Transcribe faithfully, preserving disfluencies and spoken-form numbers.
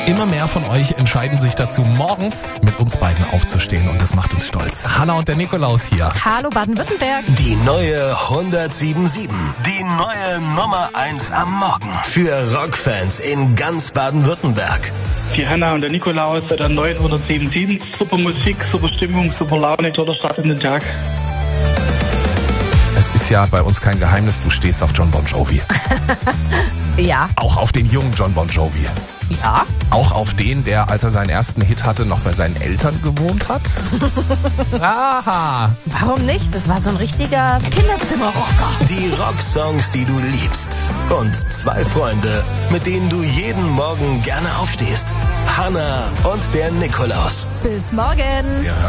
Immer mehr von euch entscheiden sich dazu, morgens mit uns beiden aufzustehen und das macht uns stolz. Hanna und der Nikolaus hier. Hallo Baden-Württemberg. Die neue hundertsiebensundsieben. Die neue Nummer eins am Morgen. Für Rockfans in ganz Baden-Württemberg. Die Hanna und der Nikolaus bei der neunhundertsiebenundsiebzig. Super Musik, super Stimmung, super Laune, toller Start in den Tag. Es ist ja bei uns kein Geheimnis, du stehst auf John Bon Jovi. Ja. Auch auf den jungen John Bon Jovi. Ja. Auch auf den, der, als er seinen ersten Hit hatte, noch bei seinen Eltern gewohnt hat. Aha. Warum nicht? Das war so ein richtiger Kinderzimmerrocker. Die Rocksongs, die du liebst. Und zwei Freunde, mit denen du jeden Morgen gerne aufstehst. Hanna und der Nikolaus. Bis morgen. Ja.